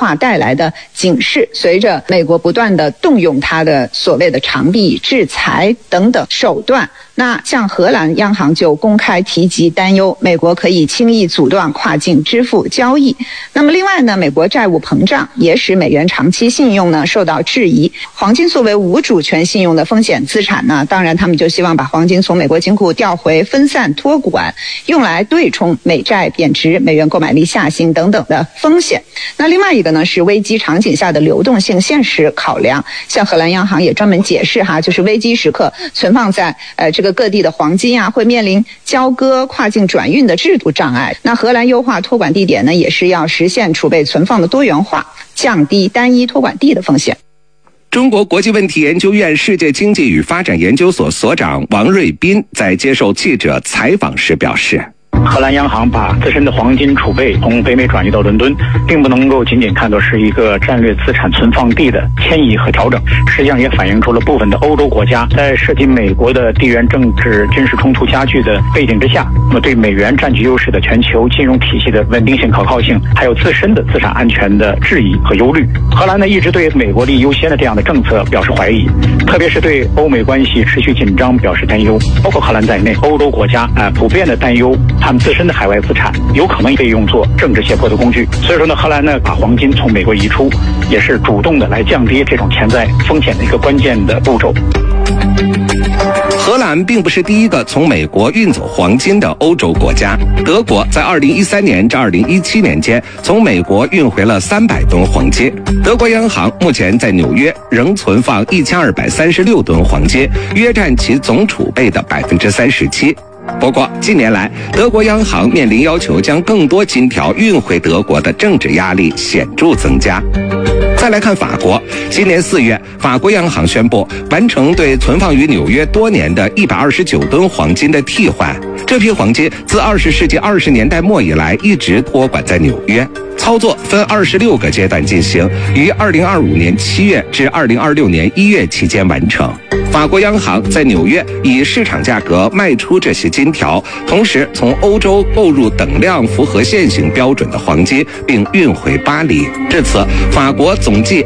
化带来的警示。随着美国不断的动用它的所谓的长臂制裁等等手段，那像荷兰央行就公开提及担忧美国可以轻易阻断跨境支付交易。那么另外呢，美国债务膨胀也使美元长期信用呢受到质疑。黄金作为无主权信用的风险资产呢，当然他们就希望把黄金从美国金库调回分散托管，用来对冲美债贬值、美元购买力下行等等的风险。那另外一个呢是危机场景下的流动性现实考量。像荷兰央行也专门解释就是危机时刻存放在这个各地的黄金会面临交割、跨境转运的制度障碍。那荷兰优化托管地点呢，也是要实现储备存放的多元化，降低单一托管地的风险。 中国国际问题研究院世界经济与发展研究所所长王瑞斌在接受记者采访时表示， 荷兰央行把自身的黄金储备从北美转移到伦敦，并不能够仅仅看作是一个战略资产存放地的迁移和调整，实际上也反映出了部分的欧洲国家在涉及美国的地缘政治军事冲突加剧的背景之下，那么对美元占据优势的全球金融体系的稳定性、可靠性，还有自身的资产安全的质疑和忧虑。荷兰呢一直对美国利益优先的这样的政策表示怀疑，特别是对欧美关系持续紧张表示担忧。包括荷兰在内，欧洲国家普遍的担忧他们自身的海外资产有可能被用作政治胁迫的工具。所以说呢，荷兰呢把黄金从美国移出，也是主动的来降低这种潜在风险的一个关键的步骤。 荷兰并不是第一个从美国运走黄金的欧洲国家。德国在2013年至2017年间从美国运回了300吨黄金。德国央行目前在纽约仍存放1236吨黄金，约占其总储备的37%。不过近年来，德国央行面临要求将更多金条运回德国的政治压力显著增加。再来看法国，今年4月，法国央行宣布完成对存放于纽约多年的129吨黄金的替换。这批黄金自20世纪20年代末以来一直托管在纽约，操作分26个阶段进行，于2025年7月至2026年1月期间完成。法国央行在纽约以市场价格卖出这些金条，同时从欧洲购入等量符合现行标准的黄金，并运回巴黎。至此，法国总计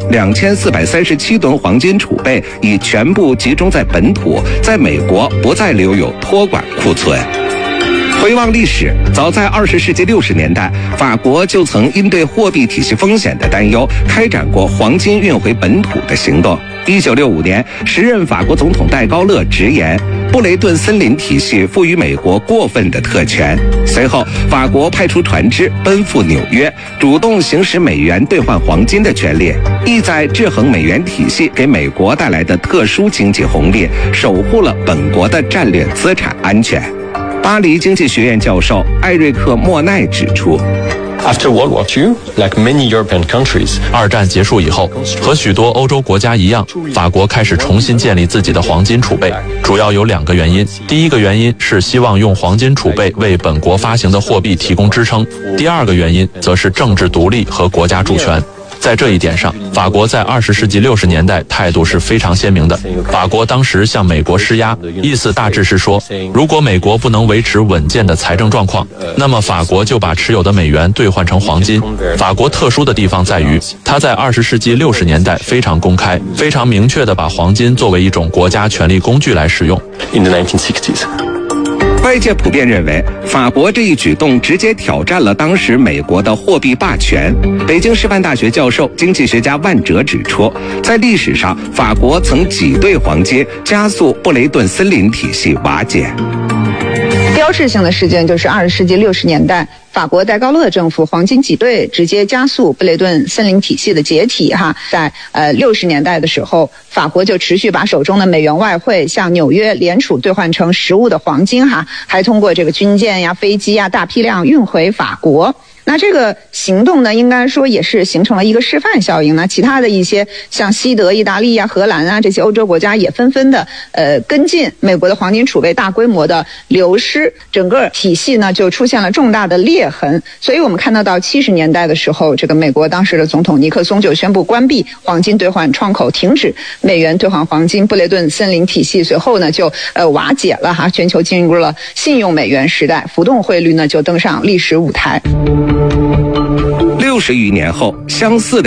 2437吨黄金储备已全部集中在本土，在美国不再留有托管库存。回望历史，早在20世纪60年代，法国就曾因对货币体系风险的担忧，开展过黄金运回本土的行动。1965年，时任法国总统戴高乐直言，布雷顿森林体系赋予美国过分的特权。随后，法国派出船只奔赴纽约，主动行使美元兑换黄金的权利，意在制衡美元体系给美国带来的特殊经济红利，守护了本国的战略资产安全。巴黎经济学院教授艾瑞克·莫奈指出 ，After World War II, like many European countries, 二战结束以后，和许多欧洲国家一样，法国开始重新建立自己的黄金储备，主要有2个原因。第一个原因是希望用黄金储备为本国发行的货币提供支撑，第二个原因则是政治独立和国家主权。在这一点上，法国在20世纪60年代态度是非常鲜明的。法国当时向美国施压，意思大致是说，如果美国不能维持稳健的财政状况，那么法国就把持有的美元兑换成黄金。法国特殊的地方在于，它在20世纪60年代非常公开、非常明确地把黄金作为一种国家权力工具来使用。 In the 1960s. 外界普遍认为，法国这一举动直接挑战了当时美国的货币霸权。北京师范大学教授、经济学家万哲指出，在历史上，法国曾挤兑黄金，加速布雷顿森林体系瓦解。 标志性的事件就是20世纪60年代，法国戴高乐政府黄金挤兑，直接加速布雷顿森林体系的解体在60年代的时候，法国就持续把手中的美元外汇向纽约联储兑换成实物的黄金还通过这个军舰呀、飞机呀大批量运回法国。那这个行动呢，应该说也是形成了一个示范效应呢。其他的一些像西德、意大利啊、荷兰啊这些欧洲国家也纷纷的跟进美国的黄金储备大规模的流失，整个体系呢就出现了重大的裂痕。所以我们看到70年代的时候，这个美国当时的总统尼克松就宣布关闭黄金兑换窗口，停止美元兑换黄金，布雷顿森林体系随后呢就瓦解了全球进入了信用美元时代，浮动汇率呢就登上历史舞台。 60余年后，相似的